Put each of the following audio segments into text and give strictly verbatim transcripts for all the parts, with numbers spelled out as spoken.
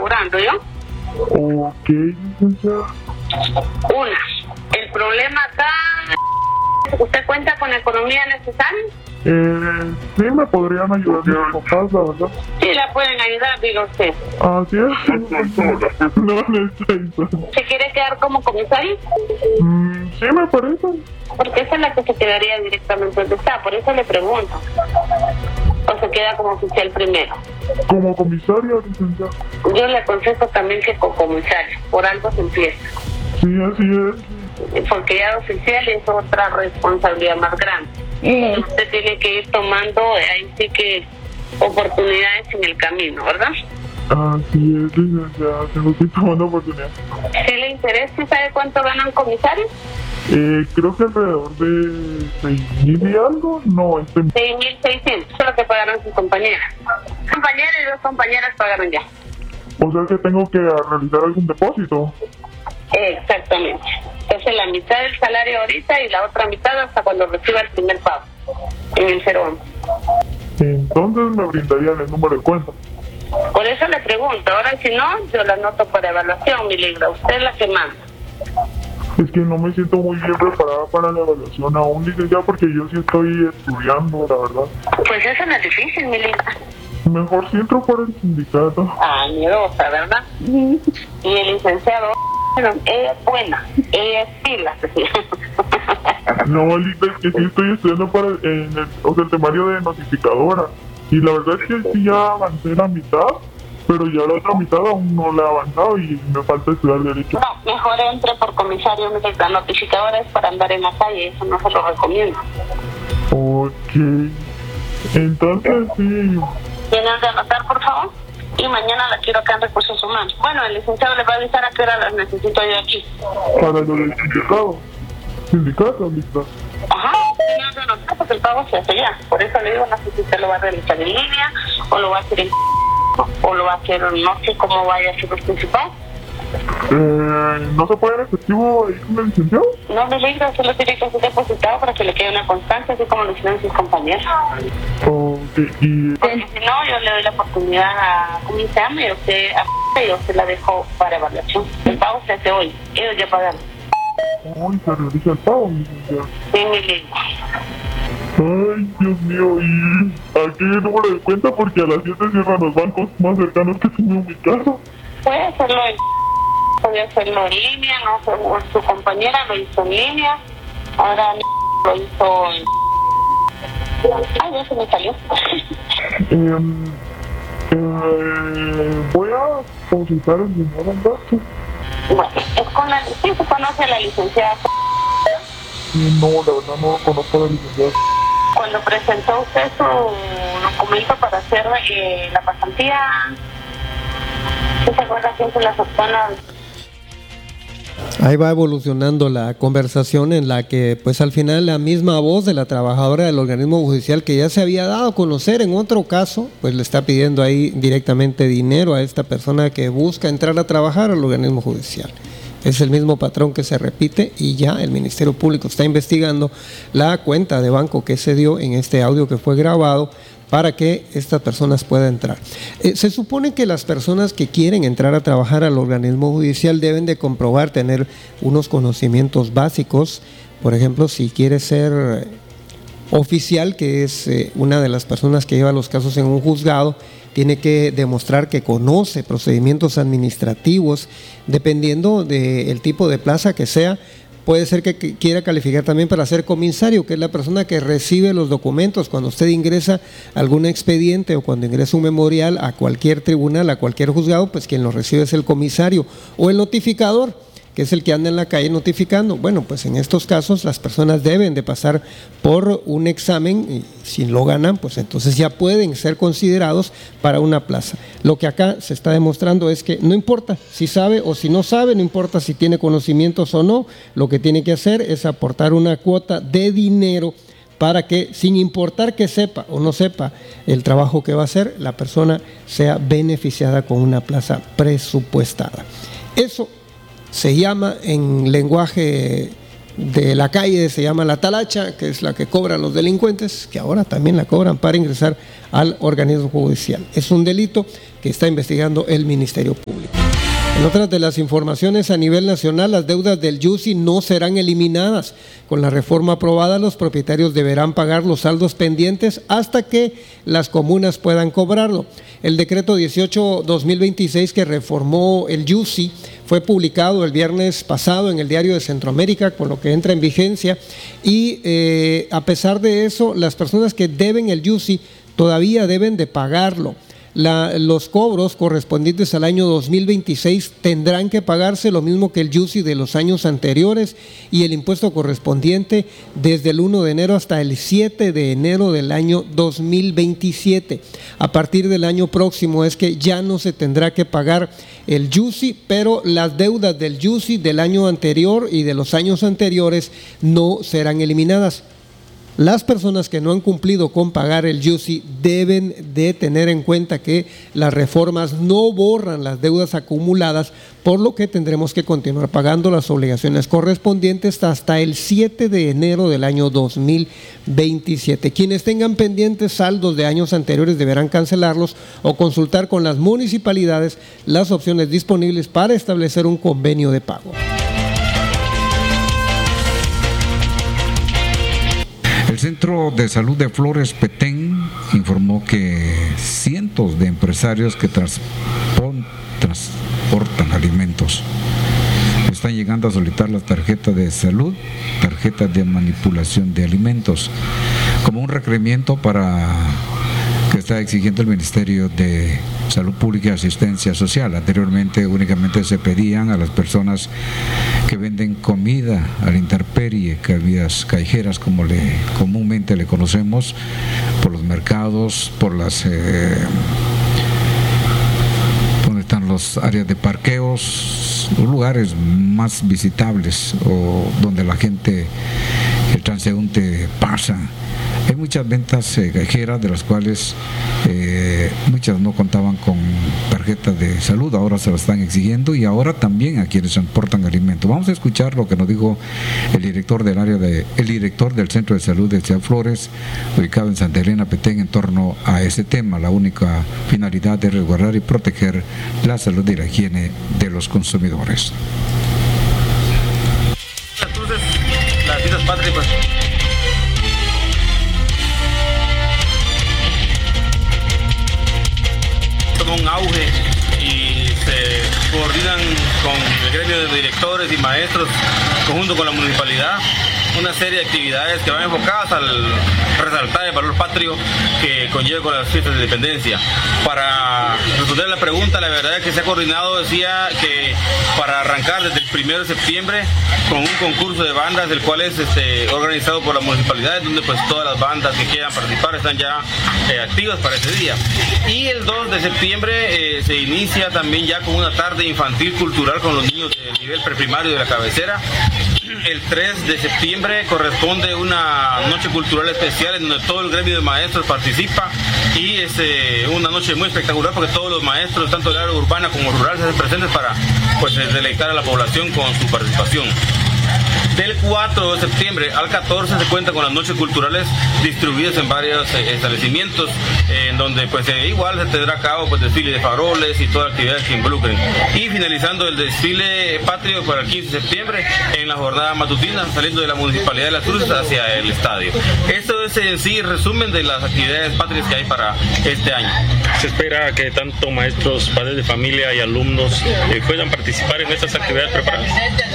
asegurando, ¿yo? Ok, licenciada. Una, el problema acá, ¿usted cuenta con economía necesaria? Eh, sí, me podrían ayudar mis papás, la verdad. Sí, la pueden ayudar, diga usted. Así es. No necesito. ¿Se quiere quedar como comisario? Mm, sí, me parece. Porque esa es la que se quedaría directamente donde está, por eso le pregunto. ¿O se queda como oficial primero? Como comisario, licenciada. Yo le aconsejo también que como comisario, por algo se empieza. Sí, así es. Porque ya de oficial es otra responsabilidad más grande. Mm. Usted tiene que ir tomando, ahí sí que, oportunidades en el camino, ¿verdad? Así es, licenciada, tengo que ir tomando oportunidades. ¿Sí le interesa y sabe cuánto ganan comisarios? Eh, creo que alrededor de seis mil y algo, no, este... seis mil seiscientos, eso es lo que pagaron sus compañeras. Compañeras y dos compañeras pagaron ya. O sea que tengo que realizar algún depósito. Exactamente. Entonces la mitad del salario ahorita y la otra mitad hasta cuando reciba el primer pago, en el cero once. Entonces me brindarían el número de cuenta. Por eso le pregunto, ahora si no, yo la anoto para evaluación, mi ligra, usted es la que manda. Es que no me siento muy bien preparada para la evaluación aún, licenciada, porque yo sí estoy estudiando, la verdad. Pues eso no es difícil, mi ligra. Mejor si entro por el sindicato. Ah, miedosa, ¿verdad? Mm. Y el licenciado, bueno, ella es buena, ella es pila. No, Lita, es que sí estoy estudiando para el, en el, o sea, el temario de notificadora. Y la verdad es que sí ya avancé la mitad, pero ya la otra mitad aún no la he avanzado y me falta estudiar derecho. No, mejor entre por comisario, la notificadora es para andar en la calle, eso no se lo recomiendo. Ok. Entonces sí. ¿Tienen que anotar, por favor? Y mañana la quiero acá en Recursos Humanos. Bueno, el licenciado le va a avisar a qué hora las necesito yo aquí. Para lo del sindicato. Sindicato, Lita. Ajá, tienen que anotar porque el pago se hace ya. Por eso le digo, no sé si usted lo va a realizar en línea, o lo va a hacer en... o lo va a hacer, no sé cómo vaya a ser el principal. Eh, ¿No se puede en efectivo ahí con el licenciado? No, me liga, solo tiene que ser depositado para que le quede una constancia, así como lo hicieron sus compañeros. Ok, y... Porque si no, yo le doy la oportunidad a comisarme y usted, a, y usted la dejo para evaluación. El pago se hace hoy, ellos ya pagaron. Uy, se realiza el pago, licenciado. Sí, mi liga. Ay, Dios mío, ¿y a qué número de cuenta? Porque a las siete cierran los bancos más cercanos que tengo en mi casa. Puede hacerlo en, puede hacerlo en línea, no sé, su compañera lo hizo en línea, ahora lo hizo en... Ay, ya se me salió. eh, eh, voy a consultar el dinero en gasto. Bueno, es con la... Sí, se conoce a la licenciada. No, la verdad no conozco a la licenciada. Cuando presentó usted su documento para hacer eh, la pasantía, ¿sí se acuerda quién se la persona? Ahí va evolucionando la conversación en la que pues al final la misma voz de la trabajadora del organismo judicial que ya se había dado a conocer en otro caso, pues le está pidiendo ahí directamente dinero a esta persona que busca entrar a trabajar al organismo judicial. Es el mismo patrón que se repite y ya el Ministerio Público está investigando la cuenta de banco que se dio en este audio que fue grabado para que estas personas puedan entrar. Eh, se supone que las personas que quieren entrar a trabajar al organismo judicial deben de comprobar tener unos conocimientos básicos. Por ejemplo, si quiere ser oficial, que es eh, una de las personas que lleva los casos en un juzgado, tiene que demostrar que conoce procedimientos administrativos, dependiendo del tipo de plaza que sea. Puede ser que quiera calificar también para ser comisario, que es la persona que recibe los documentos. Cuando usted ingresa algún expediente o cuando ingresa un memorial a cualquier tribunal, a cualquier juzgado, pues quien lo recibe es el comisario o el notificador, que es el que anda en la calle notificando. Bueno, pues en estos casos las personas deben de pasar por un examen y si lo ganan, pues entonces ya pueden ser considerados para una plaza. Lo que acá se está demostrando es que no importa si sabe o si no sabe, no importa si tiene conocimientos o no, lo que tiene que hacer es aportar una cuota de dinero para que, sin importar que sepa o no sepa el trabajo que va a hacer, la persona sea beneficiada con una plaza presupuestada. Eso se llama en lenguaje de la calle, se llama la talacha, que es la que cobran los delincuentes, que ahora también la cobran para ingresar al organismo judicial. Es un delito que está investigando el Ministerio Público. En otras de las informaciones a nivel nacional, las deudas del YUSI no serán eliminadas. Con la reforma aprobada, los propietarios deberán pagar los saldos pendientes hasta que las comunas puedan cobrarlo. El decreto dieciocho guión dos mil veintiséis que reformó el YUSI fue publicado el viernes pasado en el Diario de Centroamérica, con lo que entra en vigencia, y eh, a pesar de eso, las personas que deben el YUSI todavía deben de pagarlo. La, los cobros correspondientes al año dos mil veintiséis tendrán que pagarse lo mismo que el YUSI de los años anteriores, y el impuesto correspondiente desde el primero de enero hasta el siete de enero del año dos mil veintisiete. A partir del año próximo es que ya no se tendrá que pagar el YUSI, pero las deudas del YUSI del año anterior y de los años anteriores no serán eliminadas. Las personas que no han cumplido con pagar el YUSI deben de tener en cuenta que las reformas no borran las deudas acumuladas, por lo que tendremos que continuar pagando las obligaciones correspondientes hasta el siete de enero del año dos mil veintisiete. Quienes tengan pendientes saldos de años anteriores deberán cancelarlos o consultar con las municipalidades las opciones disponibles para establecer un convenio de pago. El Centro de Salud de Flores Petén informó que cientos de empresarios que transportan, transportan alimentos están llegando a solicitar las tarjetas de salud, tarjetas de manipulación de alimentos, como un requerimiento para que está exigiendo el Ministerio de Salud Pública y Asistencia Social. Anteriormente únicamente se pedían a las personas que venden comida a la intemperie, comidas callejeras como le, comúnmente le conocemos, por los mercados, por las eh, donde están los áreas de parqueos, los lugares más visitables o donde la gente, el transeúnte pasa. Hay muchas ventas eh, callejeras de las cuales eh, muchas no contaban con tarjetas de salud, ahora se las están exigiendo, y ahora también a quienes transportan alimentos. Vamos a escuchar lo que nos dijo el director del área de, el director del Centro de Salud de Ciudad Flores, ubicado en Santa Elena, Petén, en torno a ese tema. La única finalidad es resguardar y proteger la salud y la higiene de los consumidores. Entonces, las fiestas patrias, pues, toma un auge y se coordinan con el gremio de directores y maestros, conjunto con la municipalidad, una serie de actividades que van enfocadas al resaltar el valor patrio que conlleva con las fiestas de independencia. Para responder a la pregunta, la verdad es que se ha coordinado, decía, que para arrancar desde el primero de septiembre con un concurso de bandas, el cual es este, organizado por la municipalidad, donde pues todas las bandas que quieran participar están ya eh, activas para ese día. Y el dos de septiembre eh, se inicia también ya con una tarde infantil cultural con los niños del nivel preprimario de la cabecera. El tres de septiembre corresponde una noche cultural especial en donde todo el gremio de maestros participa, y es eh, una noche muy espectacular porque todos los maestros, tanto del área urbana como rural, se hacen presentes para pues deleitar a la población con su participación. Del cuatro de septiembre al catorce se cuenta con las noches culturales distribuidas en varios eh, establecimientos, eh, en donde pues eh, igual se tendrá a cabo pues desfile de faroles y todas las actividades que involucren. Y finalizando el desfile patrio para el quince de septiembre en la jornada matutina, saliendo de la Municipalidad de Las Cruces hacia el estadio. Esto es en sí el resumen de las actividades patrias que hay para este año. Se espera que tanto maestros, padres de familia y alumnos eh, puedan participar en estas actividades preparadas.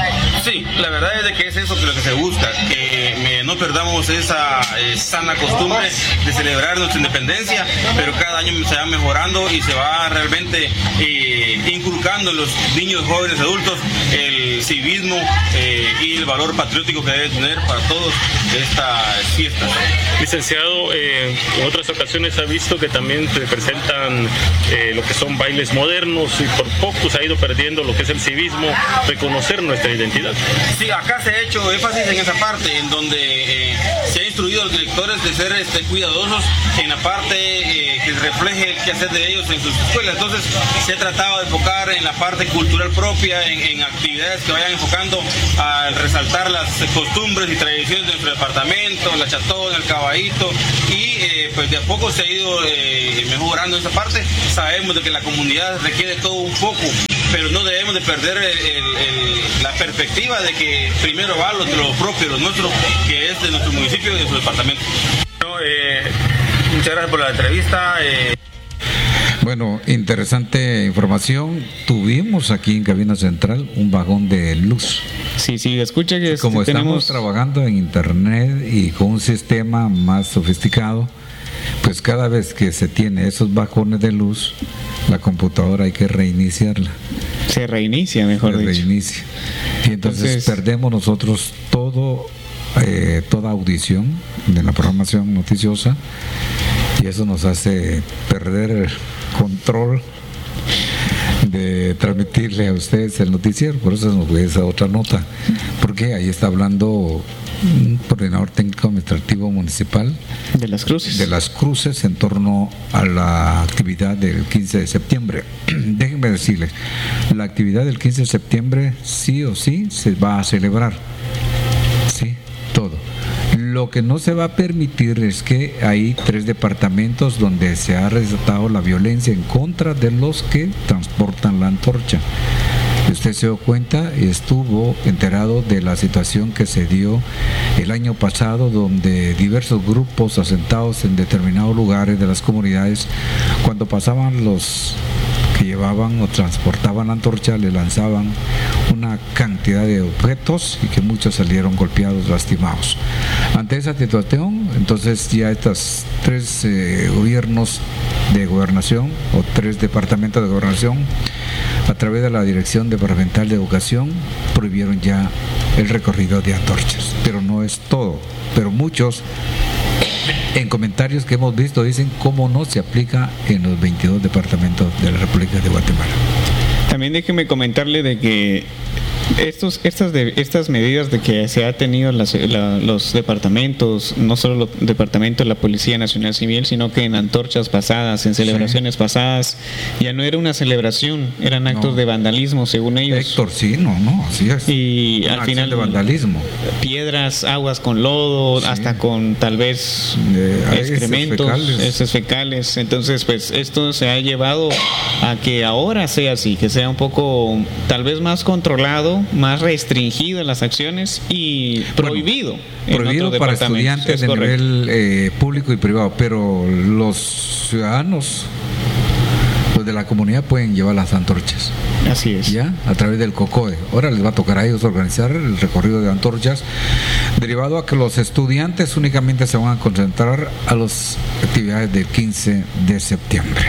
Sí, la verdad es de que es eso que lo que se busca, que eh, no perdamos esa eh, sana costumbre de celebrar nuestra independencia, pero cada año se va mejorando y se va realmente eh, inculcando en los niños, jóvenes, adultos el civismo eh, y el valor patriótico que debe tener para todos estas fiestas. Licenciado, eh, en otras ocasiones ha visto que también se presentan eh, lo que son bailes modernos, y por poco se ha ido perdiendo lo que es el civismo, reconocer nuestra identidad. Sí, acá se ha hecho énfasis en esa parte, en donde eh, se ha instruido a los directores de ser este, cuidadosos en la parte eh, que refleje el quehacer de ellos en sus escuelas. Entonces se ha tratado de enfocar en la parte cultural propia, en, en actividades que vayan enfocando a resaltar las costumbres y tradiciones de nuestro departamento, la chatona, el caballito, y eh, pues de a poco se ha ido eh, mejorando esa parte. Sabemos de que la comunidad requiere todo un poco, pero no debemos de perder el, el, el, la perspectiva de que primero va lo, lo propio, lo nuestro, que es de nuestro municipio y de nuestro departamento. No, eh, muchas gracias por la entrevista. Eh. Bueno, interesante información. Tuvimos aquí en Cabina Central un vagón de luz. Sí, sí, escucha que como este, estamos tenemos... trabajando en internet y con un sistema más sofisticado, pues cada vez que se tiene esos vagones de luz, la computadora hay que reiniciarla. Se reinicia, mejor se dicho. reinicia. Y entonces, entonces perdemos nosotros todo, eh, toda audición de la programación noticiosa, y eso nos hace perder el control de transmitirle a ustedes el noticiero. Por eso nos voy a esa otra nota, porque ahí está hablando un coordinador técnico administrativo municipal de Las Cruces de Las Cruces en torno a la actividad del quince de septiembre. Déjenme decirles, la actividad del quince de septiembre sí o sí se va a celebrar, sí, todo. Lo que no se va a permitir es que hay tres departamentos donde se ha resaltado la violencia en contra de los que transportan la antorcha. Usted se dio cuenta y estuvo enterado de la situación que se dio el año pasado, donde diversos grupos asentados en determinados lugares de las comunidades, cuando pasaban los que llevaban o transportaban la antorcha, le lanzaban una cantidad de objetos y que muchos salieron golpeados, lastimados. Ante esa situación, entonces ya estos tres eh, gobiernos de gobernación o tres departamentos de gobernación, a través de la Dirección Departamental de Educación, prohibieron ya el recorrido de antorchas. Pero no es todo, pero muchos en comentarios que hemos visto dicen cómo no se aplica en los veintidós departamentos de la República de Guatemala. También déjeme comentarle de que estos, estas, de, estas medidas de que se ha tenido las, la, los departamentos, no solo los departamentos de la Policía Nacional Civil, sino que en antorchas pasadas, en celebraciones sí. pasadas, ya no era una celebración, eran actos no. de vandalismo, según ellos. Héctor, sí, no, no, así es. Y una al final de vandalismo. Piedras, aguas con lodo, sí. hasta con tal vez de, excrementos, fecales. heces fecales. Entonces, pues esto se ha llevado a que ahora sea así, que sea un poco, tal vez más controlado, más restringido en las acciones y prohibido. Bueno, prohibido para estudiantes de nivel eh, público y privado, pero los ciudadanos, los de la comunidad, pueden llevar las antorchas. Así es. Ya, a través del COCODE. Ahora les va a tocar a ellos organizar el recorrido de antorchas, derivado a que los estudiantes únicamente se van a concentrar a las actividades del quince de septiembre.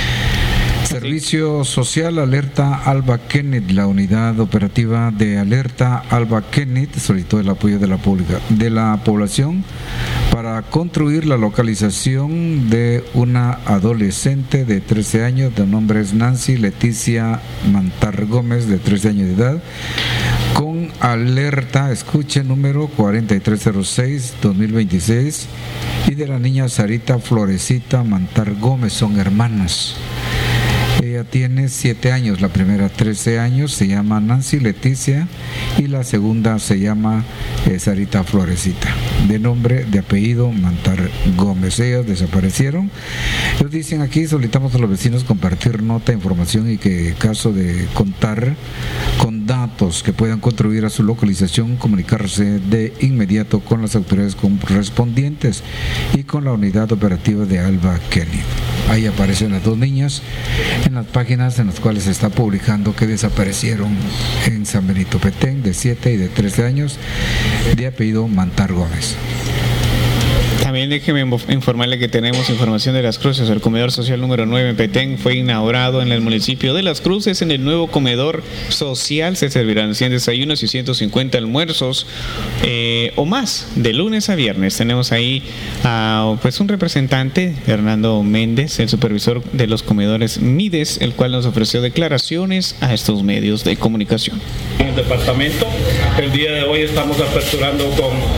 Servicio Social Alerta Alba Kenneth, la unidad operativa de Alerta Alba Kenneth solicitó el apoyo de la pública, de la población para construir la localización de una adolescente de trece años, de nombre es Nancy Leticia Mantar Gómez, de trece años de edad, con alerta, escuche, número cuarenta y tres cero seis dos mil veintiséis, y de la niña Sarita Florecita Mantar Gómez, son hermanas. Ella tiene siete años, la primera trece años, se llama Nancy Leticia, y la segunda se llama eh, Sarita Florecita, de nombre, de apellido Mantar Gómez. Ellas desaparecieron. Ellos dicen aquí, solicitamos a los vecinos compartir nota, información, y que en caso de contar con datos que puedan contribuir a su localización, comunicarse de inmediato con las autoridades correspondientes y con la unidad operativa de Alba Kenneth. Ahí aparecen las dos niñas en las páginas en las cuales se está publicando que desaparecieron en San Benito Petén, de siete y de trece años, de apellido Mantar Gómez. También déjeme informarle que tenemos información de Las Cruces. El comedor social número nueve en Petén fue inaugurado en el municipio de Las Cruces. En el nuevo comedor social se servirán cien desayunos y ciento cincuenta almuerzos eh, o más, de lunes a viernes. Tenemos ahí a pues un representante, Hernando Méndez, el supervisor de los comedores Mides, el cual nos ofreció declaraciones a estos medios de comunicación. En el departamento, el día de hoy estamos aperturando con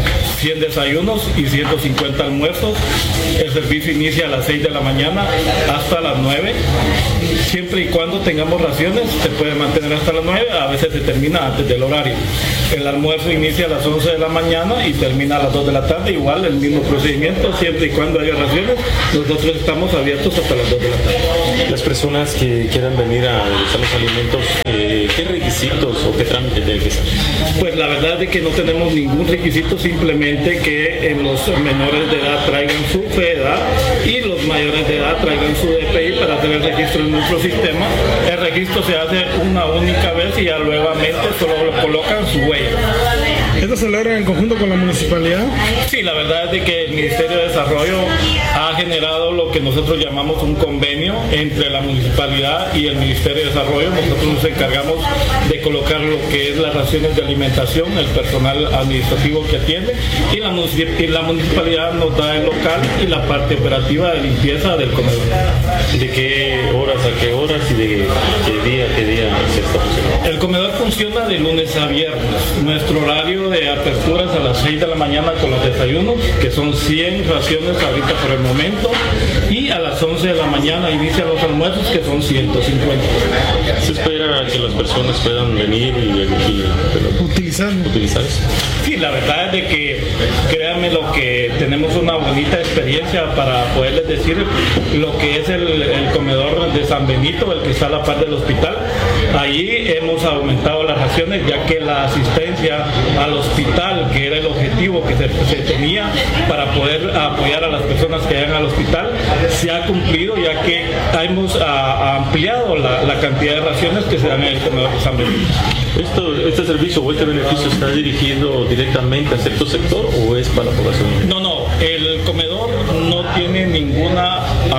cien desayunos y ciento cincuenta almuerzos. El servicio inicia a las seis de la mañana hasta las nueve. Siempre y cuando tengamos raciones, se puede mantener hasta las nueve, a veces se termina antes del horario. El almuerzo inicia a las once de la mañana y termina a las dos de la tarde, igual el mismo procedimiento, siempre y cuando haya raciones, nosotros estamos abiertos hasta las dos de la tarde. Las personas que quieran venir a degustar los alimentos, eh, ¿qué requisitos o qué trámite tienen que hacer? Pues la verdad es que no tenemos ningún requisito, simplemente que en los menores de edad traigan su fe de edad y los mayores de edad traigan su D P I para hacer el registro en nuestro sistema. El registro se hace una única vez y ya nuevamente solo lo colocan su huella. ¿Esto se logra en conjunto con la municipalidad? Sí, la verdad es de que el Ministerio de Desarrollo ha generado lo que nosotros llamamos un convenio entre la municipalidad y el Ministerio de Desarrollo. Nosotros nos encargamos de colocar lo que es las raciones de alimentación, el personal administrativo que atiende, y la, y la municipalidad nos da el local y la parte operativa de limpieza del comedor. ¿De qué horas a qué horas y de qué día a qué día se está funcionando? El comedor funciona de lunes a viernes. Nuestro horario de apertura es a las seis de la mañana con los desayunos, que son cien raciones ahorita por el momento, y a las once de la mañana inician los almuerzos, que son ciento cincuenta. ¿Se espera que las personas puedan venir y, y utilizar utilizar eso? Sí, la verdad es de que, créanme lo que tenemos una bonita experiencia para poderles decir lo que es el, el comedor de San Benito, el que está a la par del hospital. Allí hemos aumentado las raciones, ya que la asistencia al hospital, que era el objetivo que se, se tenía para poder apoyar a las personas que llegan al hospital, se ha cumplido, ya que hemos a, ampliado la, la cantidad de raciones que se dan en el comedor de San Benito. ¿Esto, ¿Este servicio o este beneficio está dirigido directamente a cierto sector o es para la población? No, no, el comedor no tiene ninguna,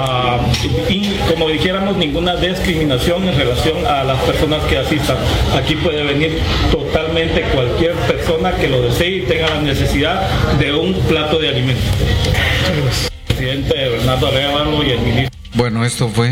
uh, in, como dijéramos, ninguna discriminación en relación a las personas que asistan. Aquí puede venir totalmente cualquier persona que lo desee y tenga la necesidad de un plato de alimento. El presidente Bernardo Arevalo y el ministro. Bueno, esto fue,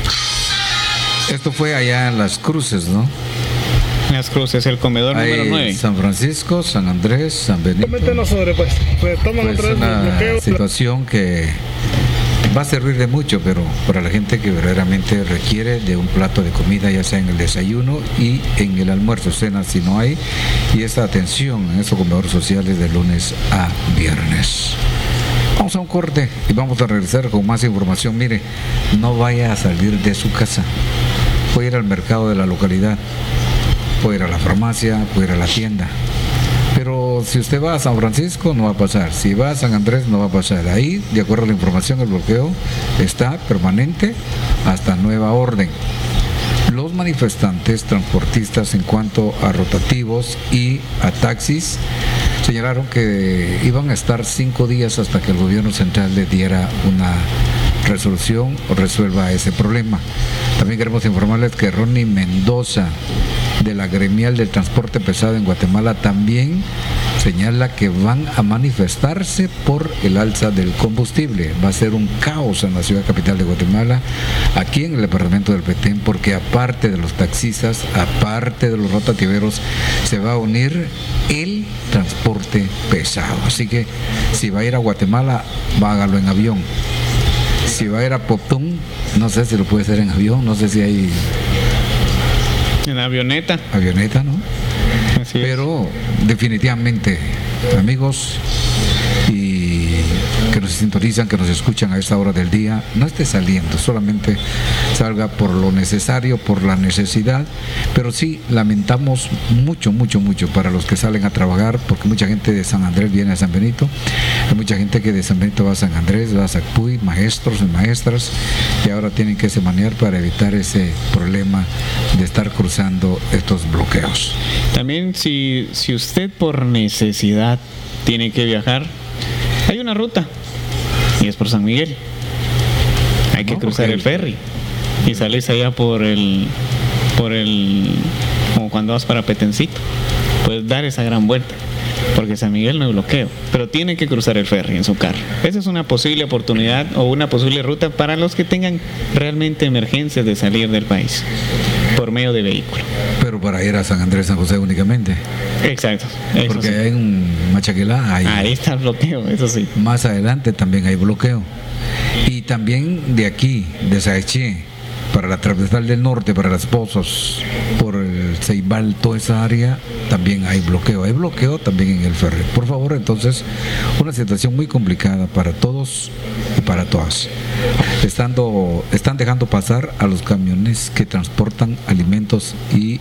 esto fue allá en Las Cruces, ¿no? Las Cruces, el comedor Hay número nueve. San Francisco, San Andrés, San Benito. Coméntenos sobre, pues, pues toman Pues otra vez una el bloqueo. situación que va a servir de mucho, pero para la gente que verdaderamente requiere de un plato de comida, ya sea en el desayuno y en el almuerzo, cena si no hay, y esta atención en estos comedores sociales de lunes a viernes. Vamos a un corte y vamos a regresar con más información. Mire, no vaya a salir de su casa, puede ir al mercado de la localidad, puede ir a la farmacia, puede ir a la tienda. Pero si usted va a San Francisco no va a pasar, si va a San Andrés no va a pasar. Ahí, de acuerdo a la información, el bloqueo está permanente hasta nueva orden. Los manifestantes transportistas, en cuanto a rotativos y a taxis, señalaron que iban a estar cinco días hasta que el gobierno central le diera una resolución o resuelva ese problema. También queremos informarles que Ronnie Mendoza, de la gremial del transporte pesado en Guatemala, también señala que van a manifestarse por el alza del combustible. Va a ser un caos en la ciudad capital de Guatemala, aquí en el departamento del Petén, porque aparte de los taxistas, aparte de los rotativeros, se va a unir el transporte pesado. Así que si va a ir a Guatemala, hágalo en avión. Si va a ir a Poptún, no sé si lo puede hacer en avión, no sé si hay... En avioneta. Avioneta, ¿no? Así Pero es. definitivamente, amigos y que nos sintonizan, que nos escuchan a esta hora del día, no esté saliendo, solamente salga por lo necesario, por la necesidad, pero sí lamentamos mucho, mucho, mucho para los que salen a trabajar, porque mucha gente de San Andrés viene a San Benito, hay mucha gente que de San Benito va a San Andrés, va a Sacpuy, maestros y maestras, y ahora tienen que se manejar para evitar ese problema de estar cruzando estos bloqueos. También si, si usted por necesidad tiene que viajar, hay una ruta y es por San Miguel. Hay que no, cruzar el ferry y sales allá por el, por el, como cuando vas para Petencito, puedes dar esa gran vuelta, porque San Miguel no hay bloqueo, pero tiene que cruzar el ferry en su carro. Esa es una posible oportunidad o una posible ruta para los que tengan realmente emergencias de salir del país. por medio de vehículo. Pero para ir a San Andrés, San José únicamente. Exacto. Eso Porque sí. hay un Machaquelá, hay, Ahí está el bloqueo, eso sí. más adelante también hay bloqueo. Y también de aquí, de Saeché, para la transversal del norte, para las Pozas, por el Ceibal, toda esa área, también hay bloqueo. Hay bloqueo también en el ferry. Por favor, entonces, una situación muy complicada para todos y para todas. Estando, están dejando pasar a los camiones que transportan alimentos y